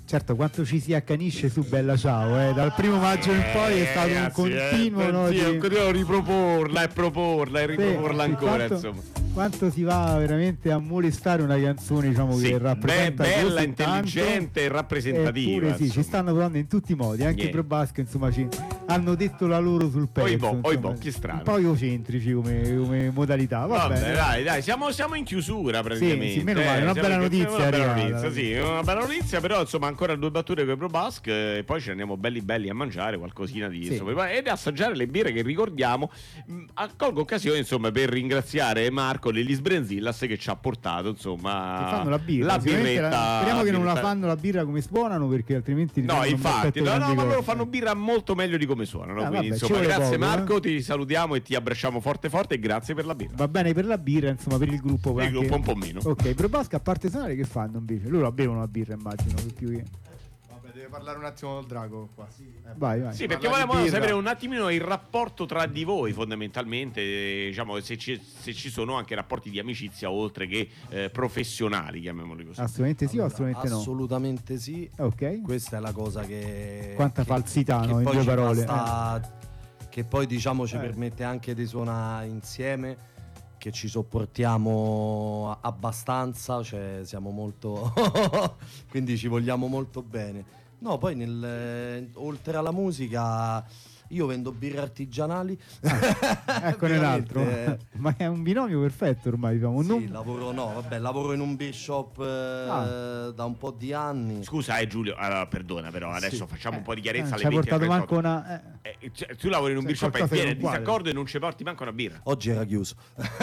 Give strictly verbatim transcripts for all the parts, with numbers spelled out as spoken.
Certo, quanto ci si accanisce su Bella Ciao, eh? Dal primo maggio in poi è stato ragazzi, un continuo, eh, no, sì, di... un continuo riproporla e proporla e riproporla Sì, ancora, quanto, insomma. quanto si va veramente a molestare una canzone, diciamo, Sì, che be- rappresenta bella, così intelligente tanto, e rappresentativa. eppure sì, ci insomma. stanno provando in tutti i modi, anche Yeah. i Pro Basket, insomma, ci hanno detto la loro sul pezzo. Oibò, insomma. oibò, che strano. Un po' egocentrici come, come modalità, va Vabbè, bene. dai, dai, siamo, siamo in chiusura praticamente. Sì, sì, meno male, una siamo bella in- notizia Una bella arrivata. notizia, sì, una bella notizia, però insomma ancora due battute con i Pro Basket e poi ci andiamo belli belli a mangiare qualcosina di Sì. insomma, ed assaggiare le birre che ricordiamo. Mh, Accolgo occasione insomma per ringraziare Marco degli Sbrenzillas che ci ha portato insomma Che fanno la birra, la sicuramente birretta. la- speriamo che non la birretta- fanno la birra come suonano, perché altrimenti No, rimangono un infatti, perfetto no, no, grandi ma loro cose. fanno birra molto meglio di come suonano. Ah, quindi, vabbè, ci insomma, vuole grazie poco, Marco, eh. ti salutiamo e ti abbracciamo forte forte e grazie per la birra. Va bene per la birra, insomma, per il gruppo. Per il anche- gruppo un po' meno. Ok, Pro Basket a parte suonare che fanno invece? Loro bevono la birra, immagino, per più che... Vabbè, deve parlare un attimo del drago qua. Eh, Vai, vai. Sì, perché Parla di volevamo birra. sapere un attimino il rapporto tra di voi, fondamentalmente, eh, diciamo, se ci, se ci sono anche rapporti di amicizia oltre che eh, professionali, chiamiamoli così. Assolutamente sì o Allora, assolutamente no? assolutamente sì. Ok. Questa è la cosa che Quanta che- falsità, che no, in poi due ci fa parole. sta- che poi diciamo ci Eh. permette anche di suonare insieme, che ci sopportiamo a- abbastanza, cioè siamo molto quindi ci vogliamo molto bene. No, poi nel, oltre alla musica io vendo birre artigianali. Eccone un altro. Veramente, Ma è un binomio perfetto ormai, diciamo. sì, non... lavoro, no, vabbè, lavoro in un beer shop eh, Ah. da un po' di anni. Scusa, eh, Giulio, allora, perdona, però adesso Sì. facciamo un po' di Eh, chiarezza ci alle hai venti e portato manco trentotto. una... eh. Eh, cioè, tu lavori in un C'è beer shop e qualcosa che viene non quadra. disaccordo e non ci porti manco una birra. Oggi era chiuso.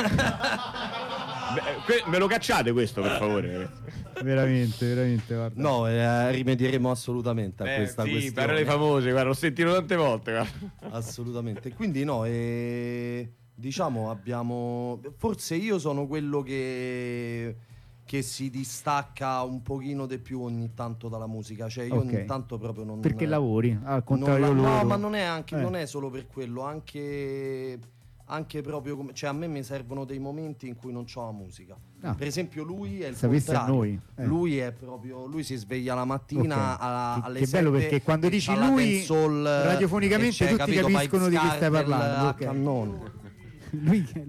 Beh, que- me lo cacciate questo, per favore, ragazzi. Veramente, veramente, guarda. No, eh, rimedieremo assolutamente a Eh, questa sì, questione. parole famose, guarda, l'ho sentito tante volte. Guarda. Assolutamente. Quindi no, eh, diciamo abbiamo... Forse io sono quello che... che si distacca un pochino di più ogni tanto dalla musica. Cioè io Ok. ogni tanto proprio non... Perché lavori, al non contrario la- loro. No, ma non è anche Eh. non è solo per quello, anche anche proprio come, cioè a me mi servono dei momenti in cui non c'ho la musica. Ah. Per esempio lui è il Sapesse a contrario. noi, eh. Lui è proprio lui si sveglia la mattina Ok. alla- Che- alle che bello, sette perché quando e dici fa la lui, dancehall, radiofonicamente e c'è, tutti capito, capiscono di che Vibes stai Cartel parlando, a ok. cannone. Lui